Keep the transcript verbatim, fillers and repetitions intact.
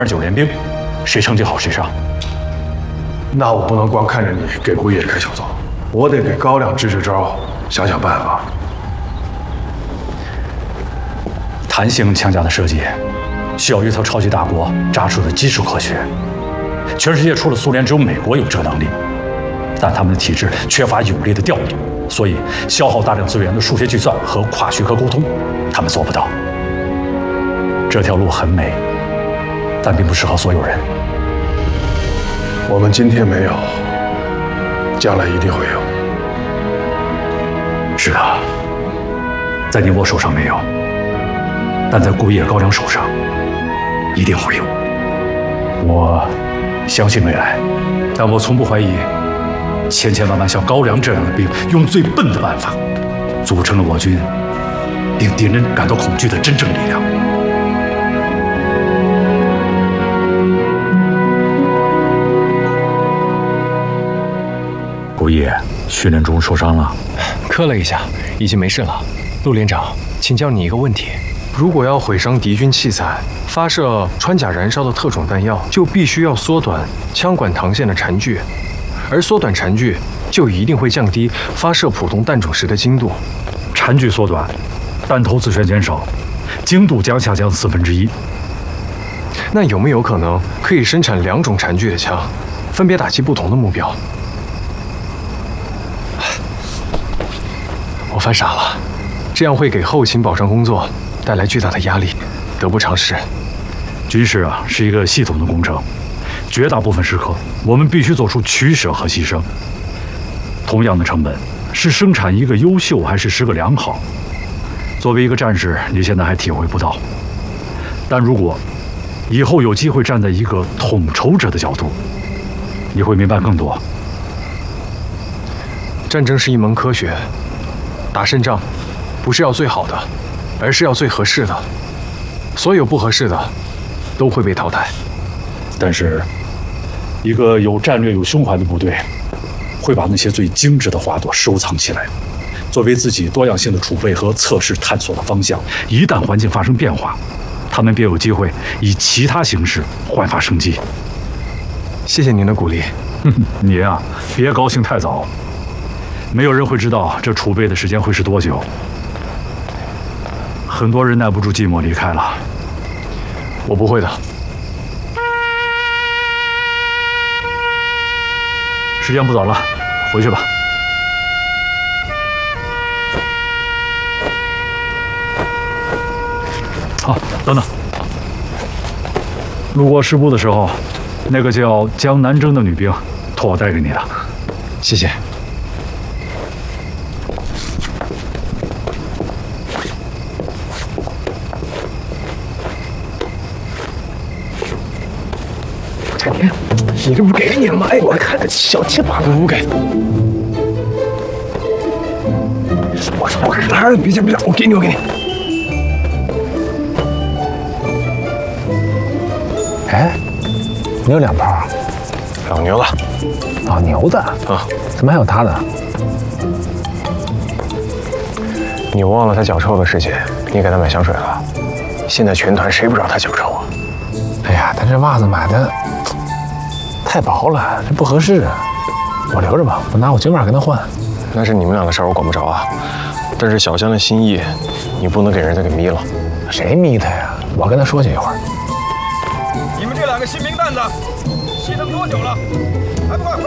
二九联兵，谁成绩好谁上。 那我不能光看着你给顾野开小灶，我得给高粱支支招，想想办法。 弹性枪架的设计，需要一套超级大国扎出的基础科学。全世界除了苏联，只有美国有这能力，但他们的体制缺乏有力的调度，所以消耗大量资源的数学计算和跨学科沟通，他们做不到。这条路很美，但并不适合所有人。 我们今天没有，将来一定会有。 是的，在你我手上没有，但在顾野高粱手上一定会有。我相信未来，但我从不怀疑千千万万像高粱这样的兵，用最笨的办法组成了我军令敌人感到恐惧的真正力量。顾野训练中受伤了， 磕了一下，已经没事了。陆连长，请教你一个问题：如果要毁伤敌军器材，发射穿甲燃烧的特种弹药，就必须要缩短枪管膛线的缠距，而缩短缠距就一定会降低发射普通弹种时的精度。 缠距缩短，弹头自旋减少，精度将下降四分之一。 那有没有可能可以生产两种缠距的枪，分别打击不同的目标？我犯傻了，这样会给后勤保障工作带来巨大的压力，得不偿失。 军事啊，是一个系统的工程，绝大部分时刻我们必须做出取舍和牺牲。同样的成本，是生产一个优秀还是十个良好？作为一个战士，你现在还体会不到。但如果以后有机会站在一个统筹者的角度，你会明白更多。 战争是一门科学，打胜仗不是要最好的，而是要最合适的。所有不合适的都会被淘汰。 但是，一个有战略、有胸怀的部队，会把那些最精致的花朵收藏起来，作为自己多样性的储备和测试探索的方向。一旦环境发生变化，他们便有机会以其他形式焕发生机。 谢谢您的鼓励。 你呀、啊，别高兴太早。没有人会知道这储备的时间会是多久。很多人耐不住寂寞离开了。 我不会的。 时间不早了，回去吧。好，等等。路过师部的时候，那个叫江南征的女兵托我带给你的。 谢谢。 你这不给你了吗？哎，我看小气把不给。我操！我哎，别介别介，我给你，我给你。 哎，你有两炮啊？ 老牛了。 老牛的啊？ 怎么还有他的？ 你忘了他脚臭的事情，你给他买香水了。现在全团谁不知道他脚臭啊？ 哎呀，他这袜子买的太薄了，这不合适。我留着吧，我拿我军袜跟他换。 那是你们俩的事儿，我管不着啊。但是小香的心意，你不能给人家给迷了。 谁迷他呀？我跟他说去一会儿。 你们这两个新兵蛋子，熄灯多久了？还不快回